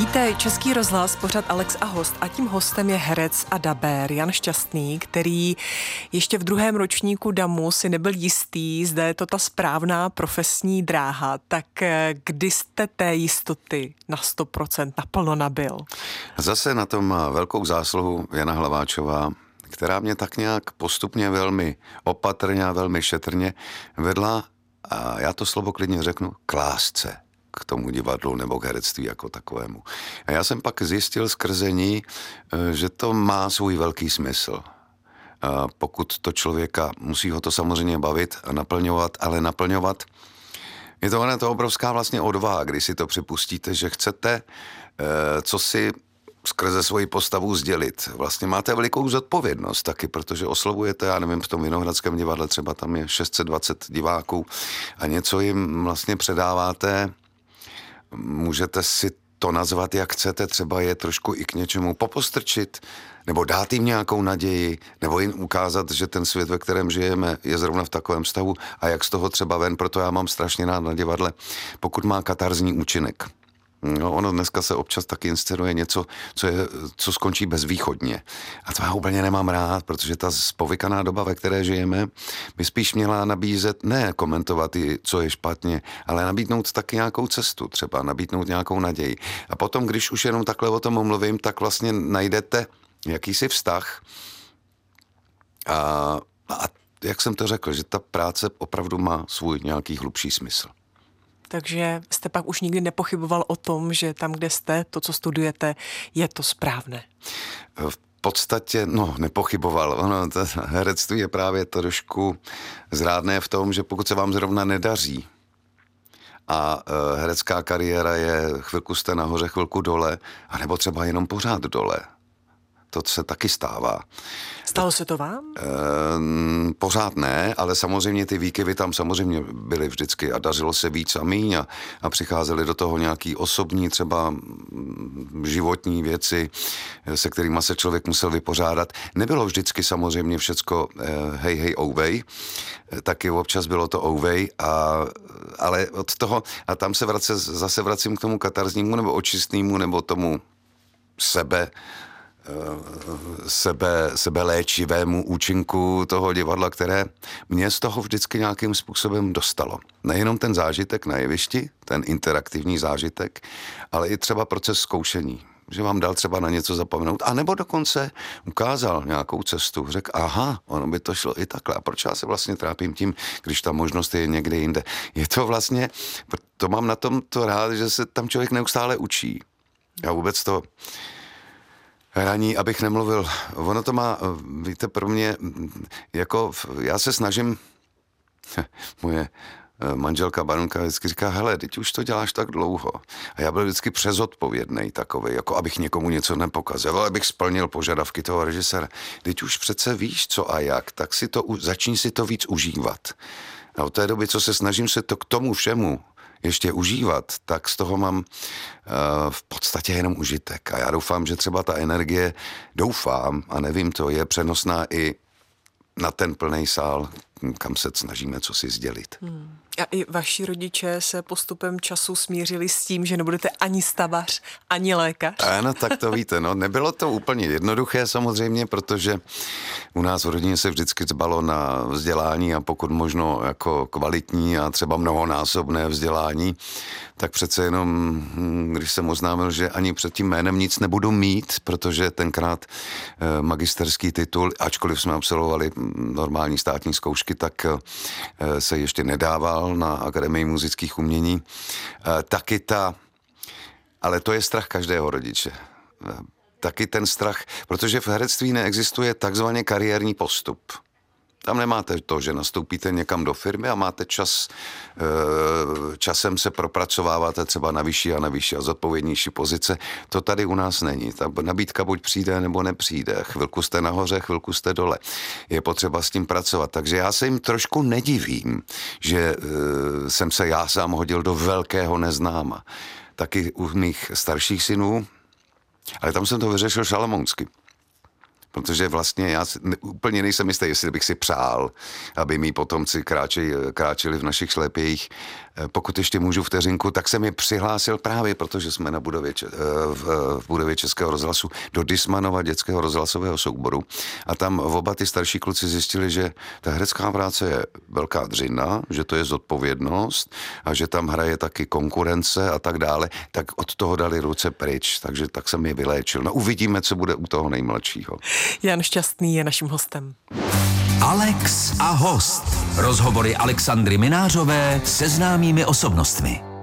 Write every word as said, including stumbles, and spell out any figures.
Vidíte Český rozhlas, pořad Alex a host a tím hostem je herec a dabér Jan Šťastný, který ještě v druhém ročníku damu si nebyl jistý, zda je to ta správná profesní dráha. Tak kdy jste té jistoty na sto procent naplno nabyl? Zase na tom má velkou zásluhu Jana Hlaváčová, která mě tak nějak postupně velmi opatrně a velmi šetrně vedla, a já to slovo klidně řeknu, k lásce k tomu divadlu nebo k herectví jako takovému. A já jsem pak zjistil skrze ní, že to má svůj velký smysl. A pokud to člověka, musí ho to samozřejmě bavit a naplňovat, ale naplňovat, je to, je to obrovská vlastně odvaha, když si to připustíte, že chcete, co si skrze svoji postavu sdělit. Vlastně máte velikou zodpovědnost taky, protože oslovujete, já nevím, v tom Vinohradském divadle třeba tam je šest set dvacet diváků a něco jim vlastně předáváte. Můžete si to nazvat, jak chcete, třeba je trošku i k něčemu popostrčit, nebo dát jim nějakou naději, nebo jim ukázat, že ten svět, ve kterém žijeme, je zrovna v takovém stavu a jak z toho třeba ven, proto já mám strašně rád na divadle, pokud má katarzní účinek. No, ono dneska se občas taky inscenuje něco, co, je, co skončí bezvýchodně. A to já úplně nemám rád, protože ta spovykaná doba, ve které žijeme, by spíš měla nabízet, ne komentovat, co je špatně, ale nabídnout taky nějakou cestu, třeba nabídnout nějakou naději. A potom, když už jenom takhle o tom mluvím, tak vlastně najdete jakýsi vztah. A, a jak jsem to řekl, že ta práce opravdu má svůj nějaký hlubší smysl. Takže jste pak už nikdy nepochyboval o tom, že tam, kde jste, to, co studujete, je to správné? V podstatě, no, nepochyboval. Ono, to herectví je právě trošku zrádné v tom, že pokud se vám zrovna nedaří a e, herecká kariéra je chvilku jste nahoře, chvilku dole, anebo třeba jenom pořád dole. To se taky stává. Stalo se to vám? E, pořád ne, ale samozřejmě ty výkyvy tam samozřejmě byly vždycky a dařilo se víc a míň a, a přicházely do toho nějaký osobní, třeba životní věci, se kterými se člověk musel vypořádat. Nebylo vždycky samozřejmě všecko e, hej, hej, ouvej, taky občas bylo to ouvej, a, ale od toho, a tam se vrace, zase vracím k tomu katarznímu nebo očistnému nebo tomu sebe, sebe, sebeléčivému účinku toho divadla, které mě z toho vždycky nějakým způsobem dostalo. Nejenom ten zážitek na jevišti, ten interaktivní zážitek, ale i třeba proces zkoušení. Že vám dal třeba na něco zapomenout, anebo dokonce ukázal nějakou cestu. Řekl, aha, ono by to šlo i takhle. A proč já se vlastně trápím tím, když ta možnost je někde jinde? Je to vlastně, to mám na tom to rád, že se tam člověk neustále učí. A vůbec to hraní, abych nemluvil, ono to má, víte, pro mě, jako, já se snažím, moje manželka Barunka vždycky říká, hele, teď už to děláš tak dlouho. A já byl vždycky přezodpovědnej takovej, jako abych někomu něco nepokazil, abych splnil požadavky toho režiséra. Teď už přece víš, co a jak, tak si to, začni si to víc užívat. A od té doby, co se snažím se to k tomu všemu ještě užívat, tak z toho mám uh, v podstatě jenom užitek. A já doufám, že třeba ta energie, doufám, a nevím to, je přenosná i na ten plný sál, kam se snažíme co si sdělit. Hmm. A i vaši rodiče se postupem času smířili s tím, že nebudete ani stavař, ani lékař? Ano, tak to víte, no. Nebylo to úplně jednoduché samozřejmě, protože u nás v rodině se vždycky dbalo na vzdělání a pokud možno jako kvalitní a třeba mnohonásobné vzdělání, tak přece jenom, když jsem oznámil, že ani před tím jménem nic nebudu mít, protože tenkrát magisterský titul, ačkoliv jsme absolvovali normální státní zkoušky, tak se ještě nedával na Akademii muzických umění. Taky ta, ale to je strach každého rodiče. Taky ten strach, protože v herectví neexistuje takzvaně kariérní postup. Tam nemáte to, že nastoupíte někam do firmy a máte čas, časem se propracováváte třeba na vyšší a na vyšší a zodpovědnější pozice. To tady u nás není. Ta nabídka buď přijde, nebo nepřijde. Chvilku jste nahoře, chvilku jste dole. Je potřeba s tím pracovat. Takže já se jim trošku nedivím, že jsem se já sám hodil do velkého neznáma. Taky u mých starších synů, ale tam jsem to vyřešil šalamounsky. protože vlastně já úplně nejsem jistý, jestli bych si přál, aby mý potomci kráčeli, kráčeli v našich šlépějích. Pokud ještě můžu vteřinku, tak jsem je přihlásil právě, protože jsme na budově, v, v budově Českého rozhlasu do Dismanova dětského rozhlasového souboru a tam oba ty starší kluci zjistili, že ta herecká práce je velká dřina, že to je zodpovědnost a že tam hraje taky konkurence a tak dále, tak od toho dali ruce pryč, takže tak jsem je vyléčil. No uvidíme, co bude u toho nejmladšího. Jan Šťastný je naším hostem. Alex a host. Rozhovory Alexandry Minářové se známými osobnostmi.